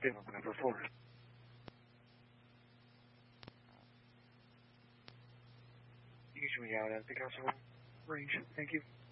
State number 4. You can show me out at the Castle range. Thank you.